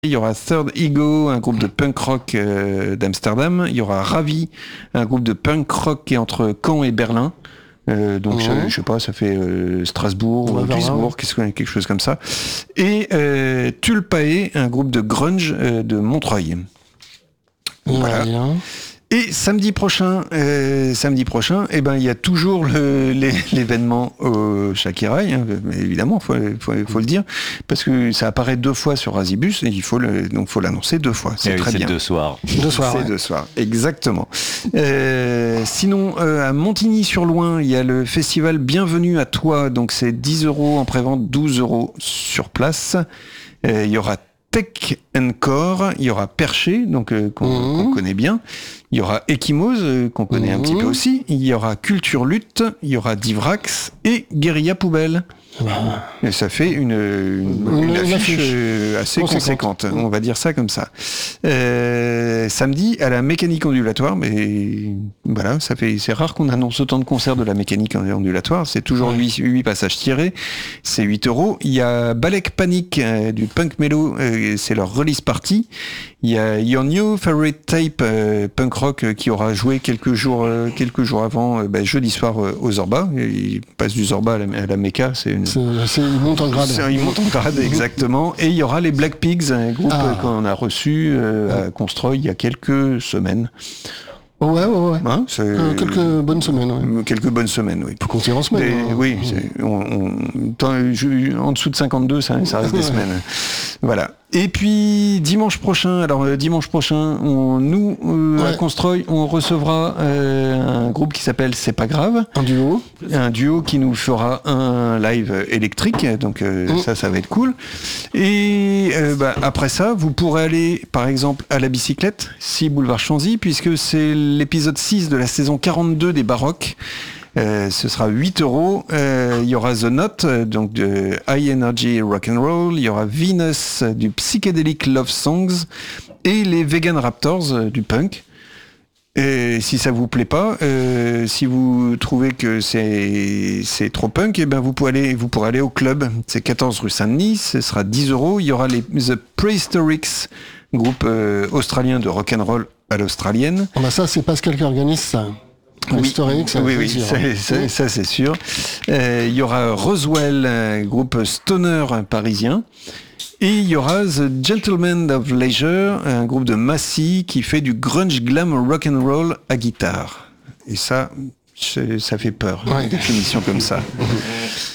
Il y aura Third Ego, un groupe de punk rock d'Amsterdam. Il y aura Ravi, un groupe de punk rock qui est entre Caen et Berlin. Donc je sais pas, ça fait Strasbourg ou Duisbourg, quelque chose comme ça. Et Tulpae, un groupe de grunge de Montreuil. Voilà. Et samedi prochain, eh ben il y a toujours l'événement au Shakiraï, hein, évidemment, faut le dire, parce que ça apparaît 2 fois sur Razibus et il faut l'annoncer 2 fois. C'est très bien. C'est 2 soirs. C'est 2 soirs, exactement. Sinon, à Montigny-sur-Loing, il y a le festival Bienvenue à toi, donc c'est 10 € en prévente, 12 € sur place. Il y aura Tech & Core, il y aura Perché, donc qu'on connaît bien. Il y aura Ekimose, qu'on connaît un petit peu aussi. Il y aura Culture Lutte, il y aura Divrax et Guérilla Poubelle. Et ça fait une affiche assez conséquente, on va dire ça comme ça. Samedi, à la mécanique ondulatoire, mais voilà, c'est rare qu'on annonce autant de concerts de la mécanique ondulatoire. C'est toujours 8 passages tirés, c'est 8 €. Il y a Balek Panic du punk mellow, c'est leur release party. Il y a Your New Favorite Tape punk rock qui aura joué quelques jours avant, jeudi soir au Zorba. Il passe du Zorba à la Méca, il monte en grade. Il monte en grade, exactement. Et il y aura les Black Pigs, un groupe qu'on a reçu à Constroy il y a quelques semaines. Ouais. Hein, quelques bonnes semaines. Ouais. Quelques bonnes semaines, oui. Faut compter en semaines. Oui, en dessous de 52, ça reste des semaines. Voilà. Et puis dimanche prochain, à Constroy, on recevra un groupe qui s'appelle C'est pas grave. Un duo qui nous fera un live électrique, donc ça va être cool. Et après ça, vous pourrez aller par exemple à la bicyclette, 6 boulevard Chanzy, puisque c'est l'épisode 6 de la saison 42 des Baroques. Ce sera 8 €. Il y aura The Note, donc de High Energy Rock'n'Roll. Il y aura Venus, du Psychedelic Love Songs. Et les Vegan Raptors, du punk. Et si ça vous plaît pas, si vous trouvez que c'est trop punk, eh ben vous pourrez aller au club. C'est 14 rue Saint-Denis, ce sera 10 €. Il y aura les The Prehistorics, groupe australien de rock'n'roll à l'australienne. Ça, c'est Pascal qui organise ça. Oui, ça c'est sûr. Il y aura Roswell, un groupe stoner parisien. Et il y aura The Gentlemen of Leisure, un groupe de Massy qui fait du grunge glam rock'n'roll à guitare. Et ça fait peur, une définition comme ça.